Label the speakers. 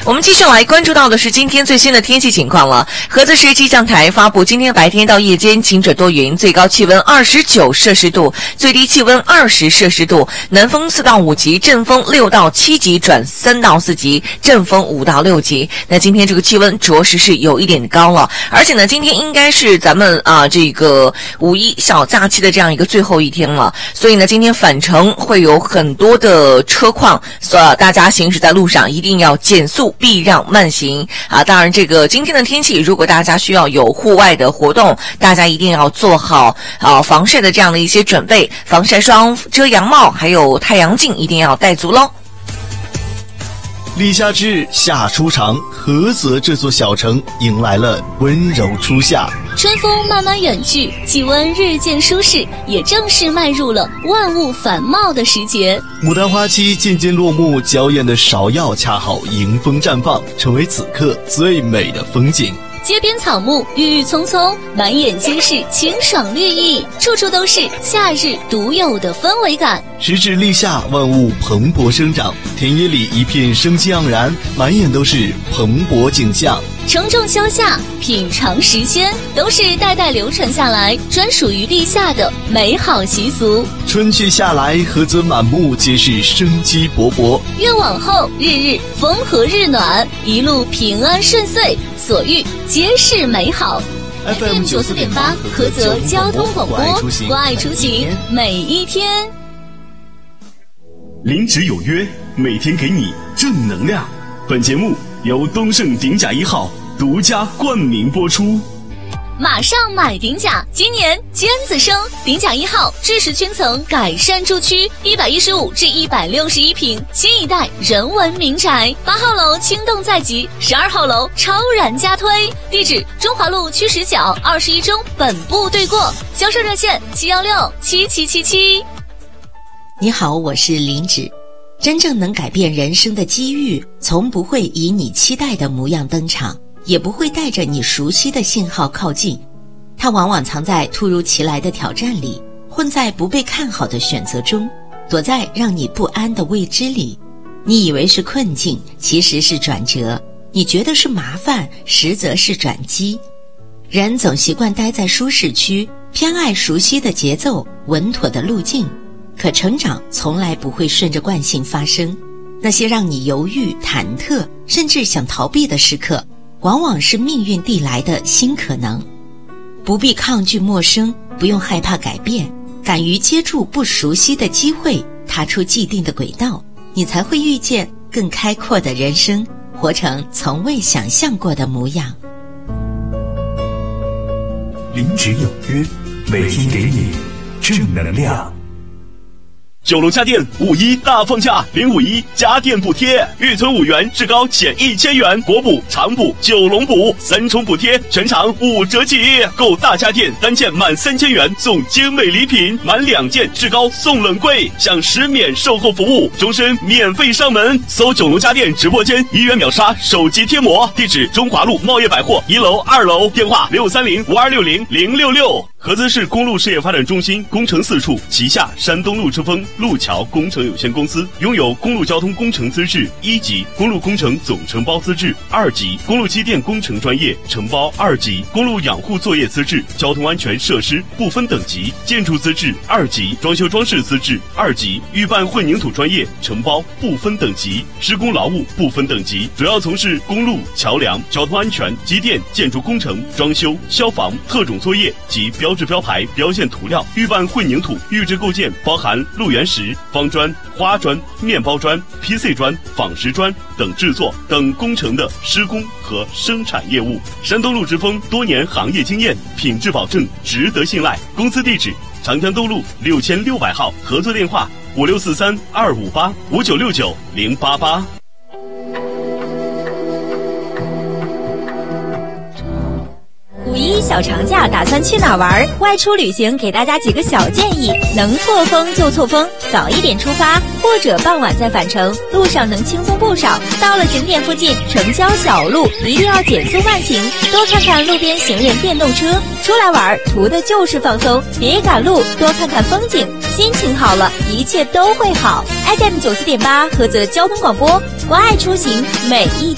Speaker 1: 我们继续来关注到的是今天最新的天气情况了。菏泽市气象台发布，今天白天到夜间晴转多云，最高气温29摄氏度，最低气温20摄氏度，南风4到5级，阵风6到7级转3到4级，阵风5到6级。那今天这个气温着实是有一点高了，而且呢，今天应该是咱们这个五一小假期的这样一个最后一天了，所以呢，今天返程会有很多的车况，所以大家行驶在路上一定要减速，避让慢行啊！当然，这个今天的天气，如果大家需要有户外的活动，大家一定要做好防晒的这样的一些准备，防晒霜、遮阳帽还有太阳镜一定要带足喽。
Speaker 2: 立夏之日，夏初长，菏泽这座小城迎来了温柔初夏。
Speaker 3: 春风慢慢远去，气温日渐舒适，也正式迈入了万物繁茂的时节。
Speaker 2: 牡丹花期渐渐落幕，娇艳的芍药恰好迎风绽放，成为此刻最美的风景。
Speaker 3: 街边草木郁郁葱葱，满眼皆是清爽绿意，处处都是夏日独有的氛围感。
Speaker 2: 时至立夏，万物蓬勃生长，田野里一片生机盎然，满眼都是蓬勃景象。
Speaker 3: 承重消夏，品尝时鲜，都是代代流传下来专属于立夏的美好习俗。
Speaker 2: 春去夏来，菏泽满目皆是生机勃勃。
Speaker 3: 愿往后日日风和日暖，一路平安顺遂，所遇皆是美好。FM 94.8菏泽交通广播，关爱出行，每一天。
Speaker 4: 临职有约，每天给你正能量。本节目由东盛鼎甲1号独家冠名播出。
Speaker 3: 马上买鼎甲，今年尖子生，鼎甲1号制式圈层改善住区，115至161平，新一代人文民宅。8号楼轻动在即，12号楼超然加推。地址：中华路区10角21中本部对过，销售热线7167777。
Speaker 5: 你好，我是林芷。真正能改变人生的机遇，从不会以你期待的模样登场，也不会带着你熟悉的信号靠近，它往往藏在突如其来的挑战里，混在不被看好的选择中，躲在让你不安的未知里。你以为是困境，其实是转折；你觉得是麻烦，实则是转机。人总习惯待在舒适区，偏爱熟悉的节奏，稳妥的路径。可成长从来不会顺着惯性发生，那些让你犹豫、忐忑，甚至想逃避的时刻，往往是命运递来的新可能。不必抗拒陌生，不用害怕改变，敢于接住不熟悉的机会，踏出既定的轨道，你才会遇见更开阔的人生，活成从未想象过的模样。
Speaker 6: 临职有约，每天给你正能量。
Speaker 4: 九龙家电5·1大放价，领5·1家电补贴，预存5元，至高减1000元，国补、长补、九龙补3重补贴，全场5折起。购大家电单件满3000元送精美礼品，满2件至高送冷柜，享10免售后服务，终身免费上门。搜九龙家电直播间，1元秒杀手机贴膜，地址中华路茂业百货1楼、2楼，电话63052600066。菏泽市公路事业发展中心工程4处旗下山东路之风路桥工程有限公司拥有公路交通工程资质1级、公路工程总承包资质2级、公路机电工程专业承包2级、公路养护作业资质、交通安全设施不分等级、建筑资质2级、装修装饰资质2级、预拌混凝土专业承包不分等级、施工劳务不分等级，主要从事公路、桥梁、交通安全、机电、建筑工程、装修、消防、特种作业及标志标牌、标线涂料、预拌混凝土、预制构件，包含路缘石、方砖、花砖、面包砖、PC 砖、仿石砖等制作等工程的施工和生产业务。山东路之风多年行业经验，品质保证，值得信赖。公司地址：长江东路6600号，合作电话56432585969088。
Speaker 7: 5·1小长假打算去哪玩？外出旅行给大家几个小建议：能错峰就错峰，早一点出发，或者傍晚再返程，路上能轻松不少。到了景点附近，城郊小路一定要减速慢行，多看看路边行人电动车。出来玩图的就是放松，别赶路，多看看风景，心情好了，一切都会好。FM 94.8菏泽交通广播，关爱出行，每一